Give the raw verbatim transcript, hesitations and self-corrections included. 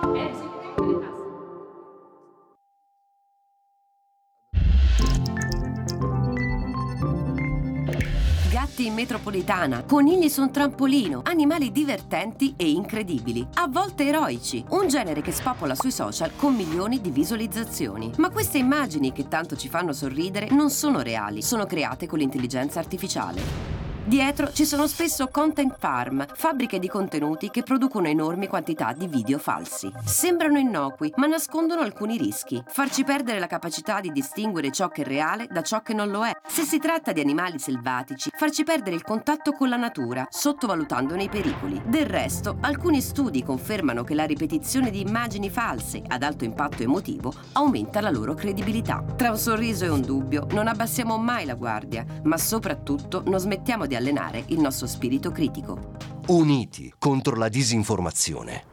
Gatti in metropolitana, conigli su un trampolino, animali divertenti e incredibili, a volte eroici, un genere che spopola sui social con milioni di visualizzazioni. Ma queste immagini che tanto ci fanno sorridere non sono reali, sono create con l'intelligenza artificiale. Dietro ci sono spesso content farm, fabbriche di contenuti che producono enormi quantità di video falsi. Sembrano innocui, ma nascondono alcuni rischi. Farci perdere la capacità di distinguere ciò che è reale da ciò che non lo è. Se si tratta di animali selvatici, farci perdere il contatto con la natura, sottovalutandone i pericoli. Del resto, alcuni studi confermano che la ripetizione di immagini false ad alto impatto emotivo aumenta la loro credibilità. Tra un sorriso e un dubbio, non abbassiamo mai la guardia, ma soprattutto non smettiamo di allenare il nostro spirito critico. Uniti contro la disinformazione.